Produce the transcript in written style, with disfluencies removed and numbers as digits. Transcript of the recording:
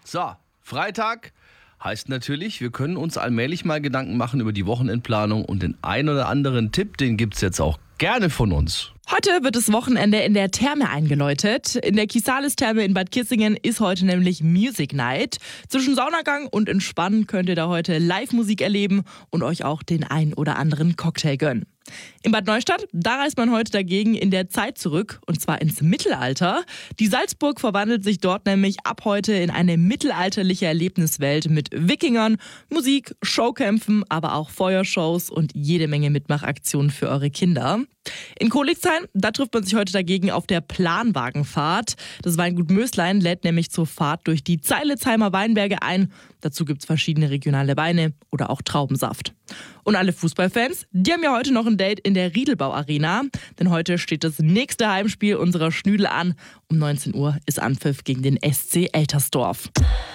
So, Freitag heißt natürlich, wir können uns allmählich mal Gedanken machen über die Wochenendplanung und den ein oder anderen Tipp, den gibt's jetzt auch gerne von uns. Heute wird das Wochenende in der Therme eingeläutet. In der Kisalis-Therme in Bad Kissingen ist heute nämlich Music Night. Zwischen Saunagang und Entspannen könnt ihr da heute Live-Musik erleben und euch auch den ein oder anderen Cocktail gönnen. In Bad Neustadt, da reist man heute dagegen in der Zeit zurück, und zwar ins Mittelalter. Die Salzburg verwandelt sich dort nämlich ab heute in eine mittelalterliche Erlebniswelt mit Wikingern, Musik, Showkämpfen, aber auch Feuershows und jede Menge Mitmachaktionen für eure Kinder. In Koligsheim, da trifft man sich heute dagegen auf der Planwagenfahrt. Das Weingut Möslein lädt nämlich zur Fahrt durch die Zeilitzheimer Weinberge ein. Dazu gibt's verschiedene regionale Weine oder auch Traubensaft. Und alle Fußballfans, die haben ja heute noch ein Date in der Riedelbau Arena. Denn heute steht das nächste Heimspiel unserer Schnüdel an. Um 19 Uhr ist Anpfiff gegen den SC Eltersdorf.